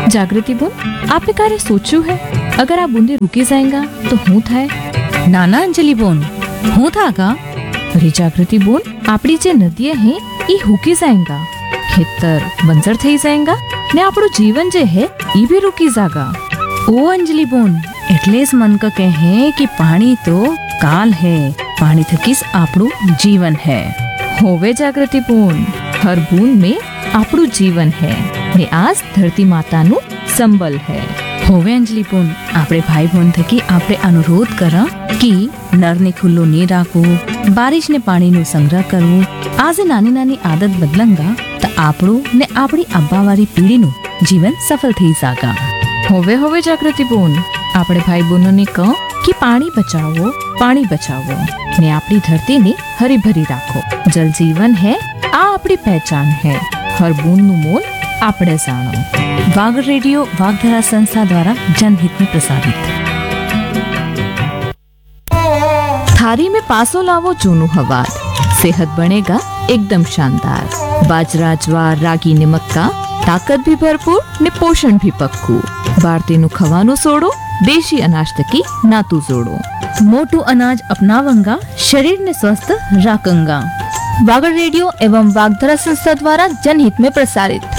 जागृति बोल, आपने कार्य सोचू है? अगर आप बूंदे रुकी जाएगा तो हूँ थाय? नाना अंजलि बोन, हूँ था का? अरे जागृति बोल, आपड़ी जे नदियां हैं ई हुकी जाएगा, खेतर बंजर थई जाएगा ने आपड़ो जीवन जे है ई भी रुकी जागा। ओ अंजलि बोन, એટલે જ मन का कहे कि पानी तो काल है, पानी थकीस आपड़ू जीवन है। होवे जागृति बोन, हर बूंद में आपड़ू जीवन है ने आज धरती मातानु संबल है। होवे अंजलि बोन, आपरे भाई बहन थकी आपरे अनुरोध करा कि नर ने खुल्लो नहीं राखो, बारिश ने पानी नु संग्रह करो। आज नानी नानी आदत बदलंगा तो आपड़ो ने आपड़ी अब्बावारी पीढ़ी नु जीवन सफल थई जागा। होवे होवे जागृति बोन, आपड़े भाई बहनों ने कहो कि पानी बचाओ ने आपड़ी धरती ने हरी भरी राखो। जल जीवन है, आ आपड़ी पहचान है, हर बूंद नु मोल आपड़े जानो। वाग रेडियो वागधरा संस्था द्वारा जनहित में प्रसारित। थारी में पासो लावो जूनू हवार, सेहत बनेगा एकदम शानदार। बाजरा ज्वार रागी ने मक्का, ताकत भी भरपूर ने पोषण भी पक्कू। भारतीय खवानो सोड़ो, देशी अनाज तकी नातू जोड़ो। मोटू अनाज अपनावंगा, शरीर ने स्वस्थ राखंगा। वागड़ रेडियो एवं वागधरा संस्था द्वारा जनहित में प्रसारित।